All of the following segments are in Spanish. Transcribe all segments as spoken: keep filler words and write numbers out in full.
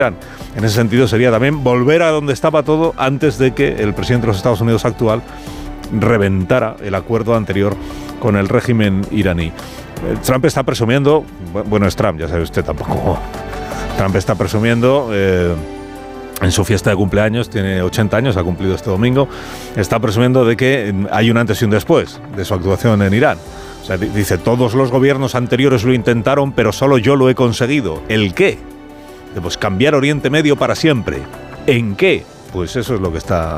En ese sentido sería también volver a donde estaba todo antes de que el presidente de los Estados Unidos actual reventara el acuerdo anterior con el régimen iraní. Trump está presumiendo, bueno, es Trump, ya sabe usted tampoco. Trump está presumiendo eh, en su fiesta de cumpleaños, tiene ochenta años, ha cumplido este domingo, está presumiendo de que hay un antes y un después de su actuación en Irán. O sea, dice, todos los gobiernos anteriores lo intentaron, pero solo yo lo he conseguido. ¿El qué? Pues cambiar Oriente Medio para siempre. ¿En qué? Pues eso es lo que está,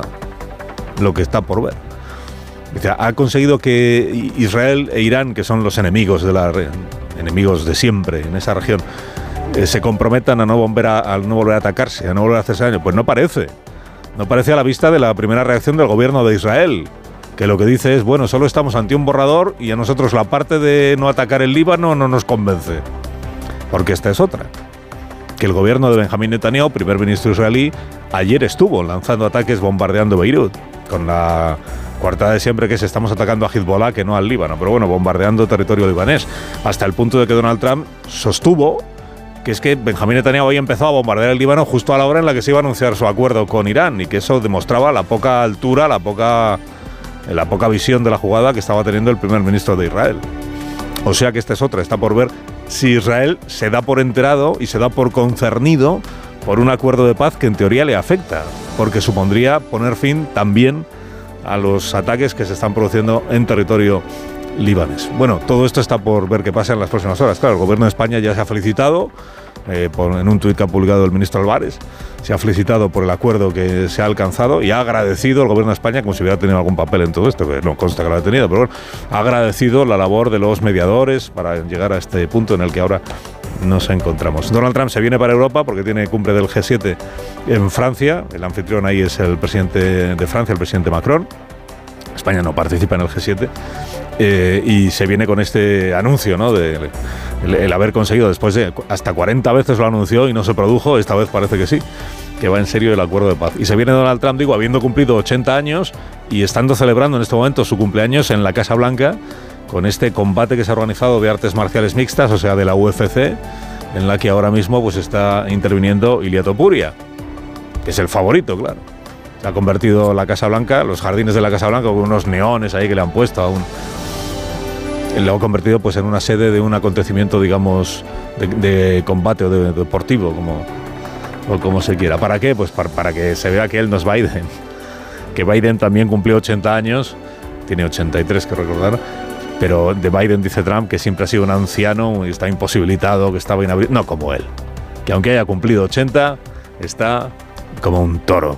lo que está por ver. Dice, ha conseguido que Israel e Irán, que son los enemigos de la enemigos de siempre en esa región, eh, se comprometan a no volver a, a no volver a atacarse, a no volver a hacerse daño. Pues no parece. No parece a la vista de la primera reacción del gobierno de Israel, que lo que dice es, bueno, solo estamos ante un borrador y a nosotros la parte de no atacar el Líbano no nos convence. Porque esta es otra. Que el gobierno de Benjamín Netanyahu, primer ministro israelí, ayer estuvo lanzando ataques bombardeando Beirut, con la coartada de siempre que es estamos atacando a Hezbollah que no al Líbano, pero bueno, bombardeando territorio libanés, hasta el punto de que Donald Trump sostuvo que es que Benjamín Netanyahu había empezado a bombardear el Líbano justo a la hora en la que se iba a anunciar su acuerdo con Irán, y que eso demostraba la poca altura, la poca, la poca visión de la jugada que estaba teniendo el primer ministro de Israel. O sea que esta es otra, está por ver si Israel se da por enterado y se da por concernido por un acuerdo de paz que en teoría le afecta, porque supondría poner fin también a los ataques que se están produciendo en territorio libanés. Bueno, todo esto está por ver qué pasa en las próximas horas. Claro, el gobierno de España ya se ha felicitado, eh, por, en un tuit que ha publicado el ministro Álvarez, se ha felicitado por el acuerdo que se ha alcanzado y ha agradecido al gobierno de España, como si hubiera tenido algún papel en todo esto, que no consta que lo ha tenido, pero bueno, ha agradecido la labor de los mediadores para llegar a este punto en el que ahora nos encontramos. Donald Trump se viene para Europa porque tiene cumbre del G siete en Francia. El anfitrión ahí es el presidente de Francia, el presidente Macron. España no participa en el G siete. Eh, y se viene con este anuncio, ¿no? De el, el haber conseguido, después de hasta cuarenta veces lo anunció y no se produjo, esta vez parece que sí, que va en serio el acuerdo de paz. Y se viene Donald Trump, digo, habiendo cumplido ochenta años y estando celebrando en este momento su cumpleaños en la Casa Blanca, con este combate que se ha organizado de artes marciales mixtas, o sea, de la U F C, en la que ahora mismo pues está interviniendo Ilia Topuria, que es el favorito, claro. Se ha convertido la Casa Blanca, los jardines de la Casa Blanca, con unos neones ahí que le han puesto a un... Lo ha convertido pues en una sede de un acontecimiento, digamos, de, de combate o de, de deportivo, como, o como se quiera. ¿Para qué? Pues para, para que se vea que él no es Biden. Que Biden también cumplió ochenta años, tiene ochenta y tres que recordar, pero de Biden dice Trump que siempre ha sido un anciano y está imposibilitado, que estaba inhabilitado. No como él, que aunque haya cumplido ochenta, está como un toro.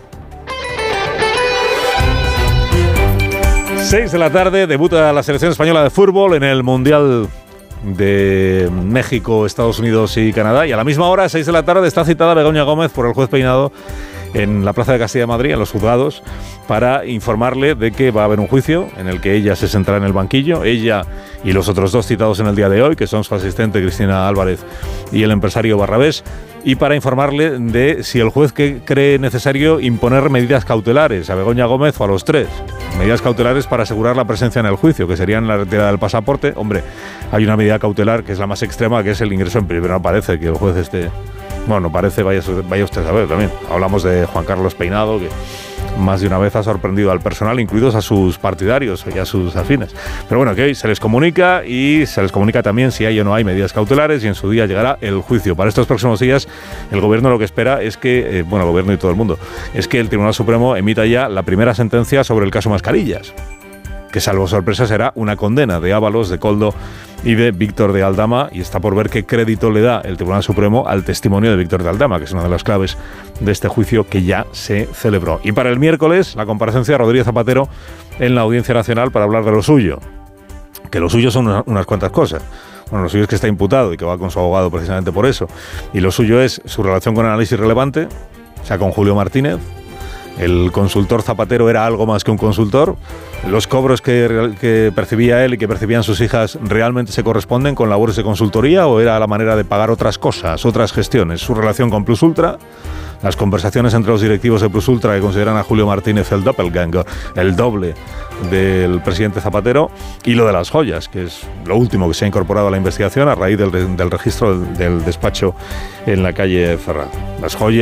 seis de la tarde, debuta la selección española de fútbol en el Mundial de México, Estados Unidos y Canadá. Y a la misma hora, seis de la tarde, está citada Begoña Gómez por el juez Peinado en la Plaza de Castilla de Madrid, en los juzgados, para informarle de que va a haber un juicio en el que ella se sentará en el banquillo, ella y los otros dos citados en el día de hoy, que son su asistente Cristina Álvarez y el empresario Barrabés, y para informarle de si el juez que cree necesario imponer medidas cautelares a Begoña Gómez o a los tres. Medidas cautelares para asegurar la presencia en el juicio, que serían la retirada del pasaporte. Hombre, hay una medida cautelar que es la más extrema, que es el ingreso en prisión. No parece que el juez esté... Bueno, no parece, vaya, vaya usted a ver también. Hablamos de Juan Carlos Peinado, que más de una vez ha sorprendido al personal, incluidos a sus partidarios y a sus afines. Pero bueno, que hoy se les comunica y se les comunica también si hay o no hay medidas cautelares, y en su día llegará el juicio. Para estos próximos días, el gobierno lo que espera es que, eh, bueno, el gobierno y todo el mundo, es que el Tribunal Supremo emita ya la primera sentencia sobre el caso Mascarillas, que salvo sorpresa será una condena de Ábalos, de Koldo y de Víctor de Aldama, y está por ver qué crédito le da el Tribunal Supremo al testimonio de Víctor de Aldama, que es una de las claves de este juicio que ya se celebró. Y para el miércoles, la comparecencia de Rodríguez Zapatero en la Audiencia Nacional para hablar de lo suyo, que lo suyo son unas, unas cuantas cosas. Bueno, lo suyo es que está imputado y que va con su abogado precisamente por eso, y lo suyo es su relación con análisis relevante, o sea, con Julio Martínez. El consultor Zapatero era algo más que un consultor. Los cobros que, que percibía él y que percibían sus hijas realmente se corresponden con labores de consultoría, o era la manera de pagar otras cosas, otras gestiones. Su relación con Plus Ultra, las conversaciones entre los directivos de Plus Ultra que consideran a Julio Martínez el doppelganger, el doble del presidente Zapatero, y lo de las joyas, que es lo último que se ha incorporado a la investigación a raíz del, del registro del, del despacho en la calle Ferraz. Las joyas